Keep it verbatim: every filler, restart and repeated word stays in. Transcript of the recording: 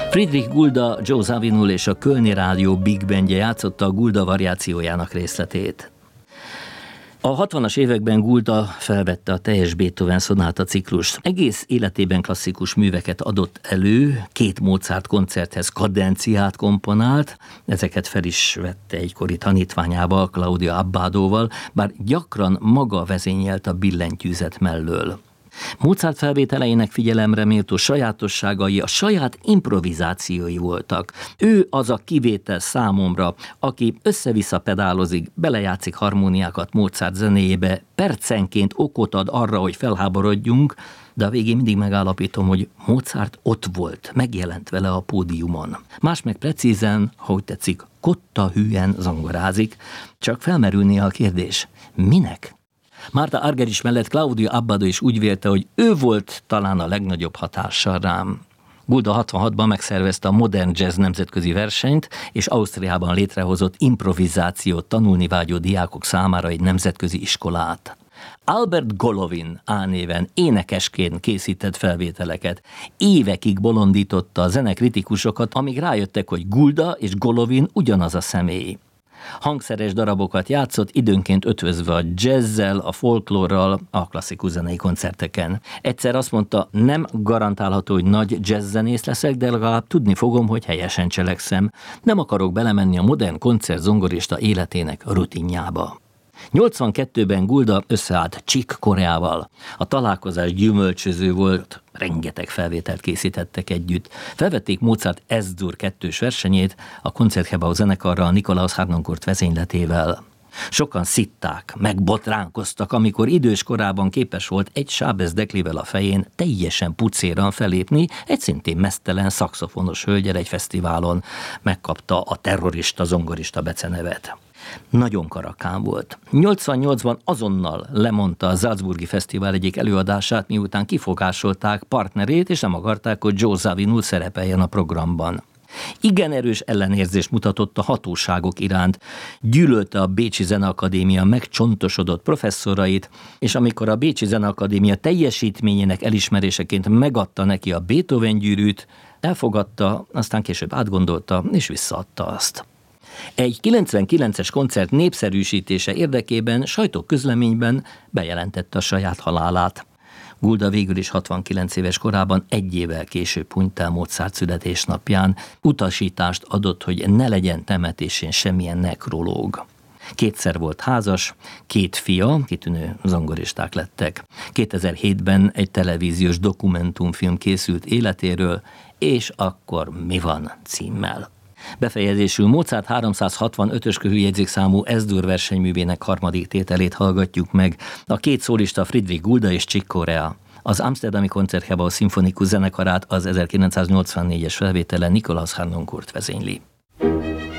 Friedrich Gulda, Joe Zawinul és a Kölni Rádió Big Bandje játszotta a Gulda variációjának részletét. A hatvanas években Gulda felvette a teljes Beethoven szonáta ciklust. Egész életében klasszikus műveket adott elő, két Mozart koncerthez kadenciát komponált, ezeket fel is vette egykori tanítványával, Claudio Abbadóval, bár gyakran maga vezényelt a billentyűzet mellől. Mozart felvételeinek figyelemre méltó sajátosságai a saját improvizációi voltak. Ő az a kivétel számomra, aki össze-vissza pedálozik, belejátszik harmóniákat Mozart zenéjébe, percenként okot ad arra, hogy felháborodjunk, de a végén mindig megállapítom, hogy Mozart ott volt, megjelent vele a pódiumon. Más meg precízen, ha úgy tetszik, kotta hülyen zongorázik, csak felmerülnie a kérdés, minek? Marta Argerich mellett Claudio Abbado is úgy vélte, hogy ő volt talán a legnagyobb hatással rám. Gulda hatvanhatban megszervezte a Modern Jazz nemzetközi versenyt, és Ausztriában létrehozott improvizációt tanulni vágyó diákok számára egy nemzetközi iskolát. Albert Golovin álnéven énekesként készített felvételeket. Évekig bolondította a zenekritiikusokat, amíg rájöttek, hogy Gulda és Golovin ugyanaz a személy. Hangszeres darabokat játszott, időnként ötvözve a jazzzel, a folklórral, a klasszikus zenei koncerteken. Egyszer azt mondta, nem garantálható, hogy nagy jazzzenész leszek, de legalább tudni fogom, hogy helyesen cselekszem. Nem akarok belemenni a modern koncertzongorista életének rutinjába. nyolcvankettőben Gulda összeállt Chick Coreával. A találkozás gyümölcsöző volt, rengeteg felvételt készítettek együtt. Felvették Mozart S-dur kettős versenyét a Konzertgebouw zenekarral Nikolaus Harnoncourt vezényletével. Sokan szitták, megbotránkoztak, amikor idős korában képes volt egy Sábez deklivel a fején teljesen pucéran felépni, egy szintén meztelen szaxofonos hölgyel egy fesztiválon. Megkapta a terrorista zongorista becenevet. Nagyon karakán volt. nyolcvannyolcban azonnal lemondta a Salzburgi Fesztivál egyik előadását, miután kifogásolták partnerét, és nem akarták, hogy Joe Zawinul szerepeljen a programban. Igen erős ellenérzést mutatott a hatóságok iránt, gyűlölte a Bécsi Zeneakadémia megcsontosodott professzorait, és amikor a Bécsi Zeneakadémia teljesítményének elismeréseként megadta neki a Beethoven gyűrűt, elfogadta, aztán később átgondolta, és visszaadta azt. Egy kilencvenkilences koncert népszerűsítése érdekében sajtóközleményben bejelentette a saját halálát. Gulda végül is hatvankilenc éves korában egy évvel később hunyt el Mozart születésnapján, utasítást adott, hogy ne legyen temetésén semmilyen nekrológ. Kétszer volt házas, két fia, kitűnő zongoristák lettek. kétezer-hétben egy televíziós dokumentumfilm készült életéről, és akkor mi van címmel. Befejezésül Mozart háromszázhatvanötös körüljegyzékszámú S-dur versenyművének harmadik tételét hallgatjuk meg. A két szólista Friedrich Gulda és Chick Corea. Az Amsterdami Konzertgebouw szimfonikus zenekarát az ezerkilencszáznyolcvannégyes felvételen Nikolaus Harnoncourt vezényli.